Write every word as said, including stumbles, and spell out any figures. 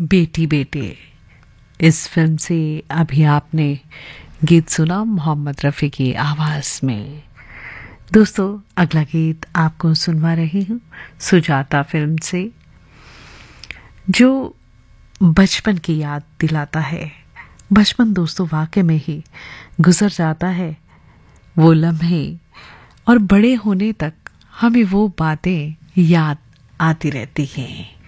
बेटी बेटे, इस फिल्म से अभी आपने गीत सुना मोहम्मद रफ़ी की आवाज़ में। दोस्तों, अगला गीत आपको सुनवा रही हूँ सुजाता फिल्म से, जो बचपन की याद दिलाता है। बचपन दोस्तों वाकई में ही गुजर जाता है, वो लम्हे, और बड़े होने तक हमें वो बातें याद आती रहती हैं।